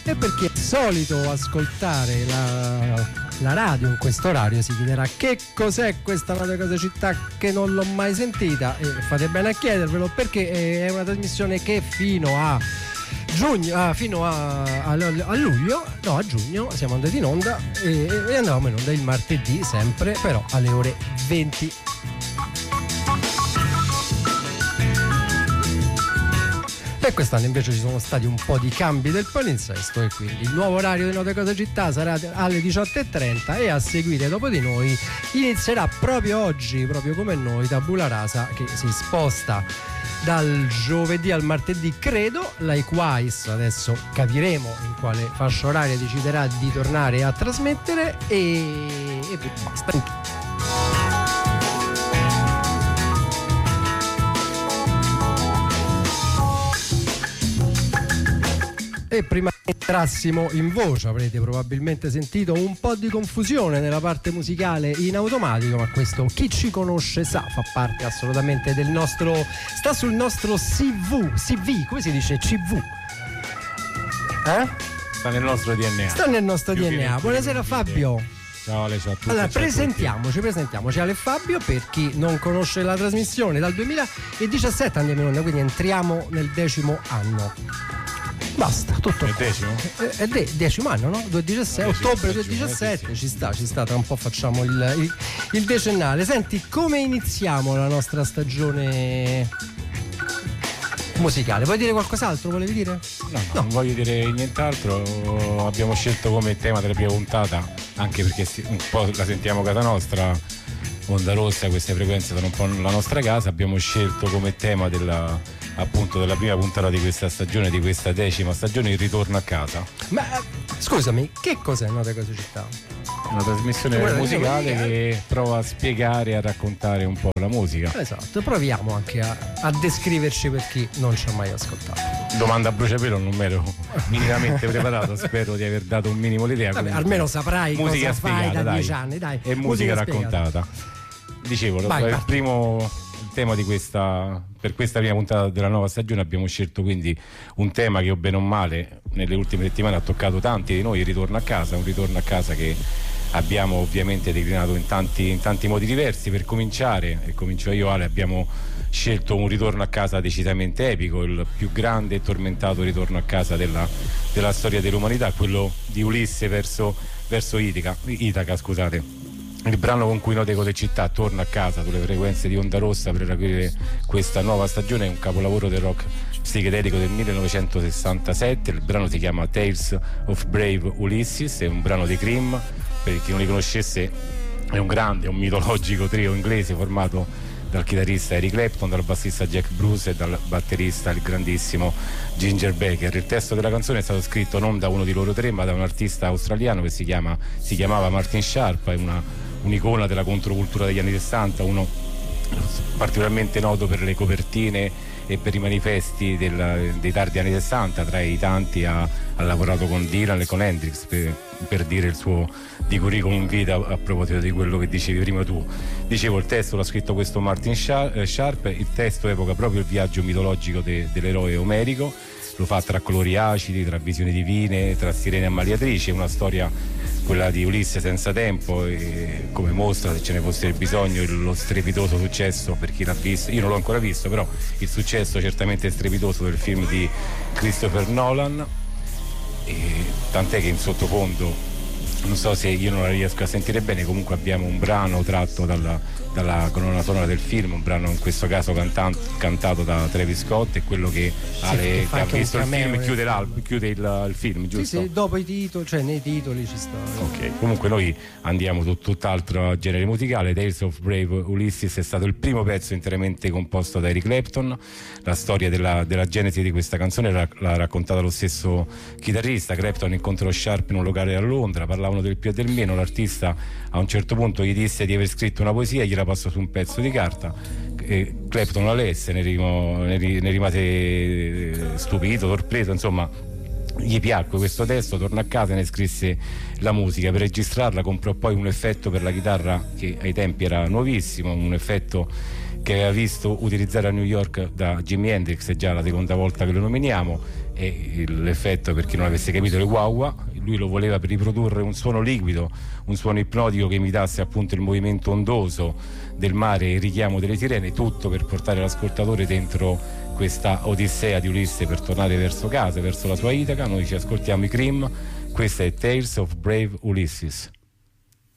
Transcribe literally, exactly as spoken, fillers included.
E per chi è solito ascoltare la, la radio in questo orario si chiederà che cos'è questa Note Cose Città, che non l'ho mai sentita, e fate bene a chiedervelo, perché è una trasmissione che fino a giugno, ah, fino a, a, a luglio, no a giugno siamo andati in onda e, e andavamo in onda il martedì sempre, però alle ore venti. E quest'anno invece ci sono stati un po' di cambi del palinsesto e quindi il nuovo orario di Note Cose Città sarà alle diciotto e trenta e a seguire dopo di noi inizierà proprio oggi, proprio come noi, Tabula Rasa, che si sposta dal giovedì al martedì, credo. Likewise adesso capiremo in quale fascia oraria deciderà di tornare a trasmettere e, e basta. E prima che entrassimo in voce avrete probabilmente sentito un po' di confusione nella parte musicale in automatico, ma questo chi ci conosce sa, fa parte assolutamente del nostro, sta sul nostro C V, C V, come si dice? C V? Eh? Sta nel nostro D N A. Sta nel nostro Più D N A. Buonasera Fabio. Ciao Ale, ciao a tutti. Allora, ciao presentiamoci, presentiamoci Ale e Fabio, per chi non conosce la trasmissione. Dal duemiladiciassette andiamo in onda, quindi entriamo nel decimo anno. Basta, tutto. È decimo? È de- decimo anno, no? duemiladiciassette, ottobre duemiladiciassette, ci sta, ci sta, tra un po' facciamo il, il, il decennale. Senti, come iniziamo la nostra stagione musicale? Vuoi dire qualcos'altro? Volevi dire? No, no, non voglio dire nient'altro. Abbiamo scelto come tema della prima puntata, anche perché un po' la sentiamo casa nostra, Onda Rossa, queste frequenze sono un po' la nostra casa. Abbiamo scelto come tema della appunto della prima puntata di questa stagione, di questa decima stagione, il ritorno a casa. Ma scusami, che cos'è Note Cose Città? Una trasmissione Guarda, musicale io, che prova a spiegare e a raccontare un po' la musica. Esatto, proviamo anche a, a descriverci per chi non ci ha mai ascoltato. Domanda a bruciapelo, non mi ero minimamente preparato, spero di aver dato un minimo l'idea. Vabbè, almeno saprai musica cosa fai da dieci anni, dai. E musica, musica raccontata. Dicevo, vai, il primo tema di questa, per questa prima puntata della nuova stagione abbiamo scelto quindi un tema che o bene o male nelle ultime settimane ha toccato tanti di noi, il ritorno a casa, un ritorno a casa che abbiamo ovviamente declinato in tanti, in tanti modi diversi. Per cominciare, e comincio io Ale, abbiamo scelto un ritorno a casa decisamente epico, il più grande e tormentato ritorno a casa della, della storia dell'umanità, quello di Ulisse verso, verso Itaca, Itaca scusate. Il brano con cui Note Cose Città torna a casa sulle frequenze di Onda Rossa per aprire questa nuova stagione è un capolavoro del rock psichedelico del millenovecentosessantasette. Il brano si chiama Tales of Brave Ulysses, è un brano dei Cream. Per chi non li conoscesse, è un grande, un mitologico trio inglese formato dal chitarrista Eric Clapton, dal bassista Jack Bruce e dal batterista il grandissimo Ginger Baker. Il testo della canzone è stato scritto non da uno di loro tre, ma da un artista australiano che si chiama si chiamava Martin Sharp, è una un'icona della controcultura degli anni sessanta, uno particolarmente noto per le copertine e per i manifesti del, dei tardi anni sessanta. Tra i tanti ha, ha lavorato con Dylan e con Hendrix, per, per dire il suo di curriculum vita. A proposito di quello che dicevi prima tu, dicevo, il testo l'ha scritto questo Martin Sharp. Il testo evoca proprio il viaggio mitologico de, dell'eroe omerico, lo fa tra colori acidi, tra visioni divine, tra sirene ammaliatrici. È una storia, quella di Ulisse, senza tempo, e come mostra, se ce ne fosse il bisogno, lo strepitoso successo, per chi l'ha visto, io non l'ho ancora visto, però il successo certamente strepitoso del film di Christopher Nolan. E tant'è che in sottofondo, non so se io non la riesco a sentire bene, comunque abbiamo un brano tratto dalla, dalla colonna sonora del film, un brano in questo caso cantan- cantato da Travis Scott, e quello che, sì, Ale, che, che ha visto il film chiude, l'album, chiude il, il film, giusto? Sì, sì, dopo i titoli, cioè nei titoli ci sta. Ok, comunque noi andiamo su tutt'altro genere musicale. Tales of Brave Ulysses è stato il primo pezzo interamente composto da Eric Clapton. La storia della, della genesi di questa canzone l'ha, l'ha raccontata lo stesso chitarrista. Clapton incontrò Sharp in un locale a Londra, parlavano del più e del meno. L'artista a un certo punto gli disse di aver scritto una poesia, gliela passò su un pezzo di carta, e Clapton la lesse, ne, rimo, ne, ne rimase stupito, sorpreso, insomma gli piacque questo testo, tornò a casa e ne scrisse la musica. Per registrarla comprò poi un effetto per la chitarra che ai tempi era nuovissimo, un effetto che aveva visto utilizzare a New York da Jimi Hendrix, è già la seconda volta che lo nominiamo, e l'effetto, per chi non avesse capito, le wah-wah. Lui lo voleva per riprodurre un suono liquido, un suono ipnotico che imitasse appunto il movimento ondoso del mare e il richiamo delle sirene, tutto per portare l'ascoltatore dentro questa odissea di Ulisse per tornare verso casa, verso la sua Itaca. Noi ci ascoltiamo i Cream, questa è Tales of Brave Ulysses.